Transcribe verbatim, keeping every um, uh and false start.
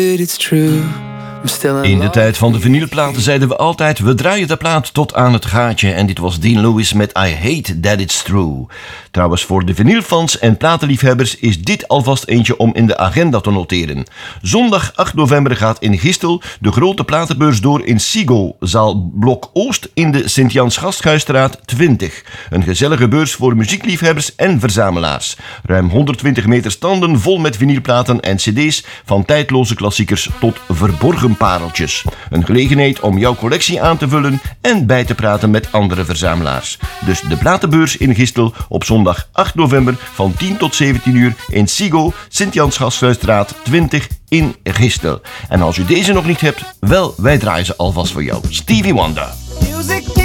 It's true. In de tijd van de vinylplaten zeiden we altijd: we draaien de plaat tot aan het gaatje. En dit was Dean Lewis met I Hate That It's True. Trouwens, voor de vinylfans en platenliefhebbers is dit alvast eentje om in de agenda te noteren. Zondag acht november gaat in Gistel de grote platenbeurs door in Sigo, zaal Blok Oost in de Sint-Jans Gasthuisstraat twintig. Een gezellige beurs voor muziekliefhebbers en verzamelaars. Ruim honderdtwintig meter standen vol met vinylplaten en cd's, van tijdloze klassiekers tot verborgen pareltjes. Een gelegenheid om jouw collectie aan te vullen en bij te praten met andere verzamelaars. Dus de platenbeurs in Gistel op zondag acht november van tien tot zeventien uur in Sigo, Sint-Jans Gasthuisstraat twintig in Gistel. En als u deze nog niet hebt, wel, wij draaien ze alvast voor jou. Stevie Wonder.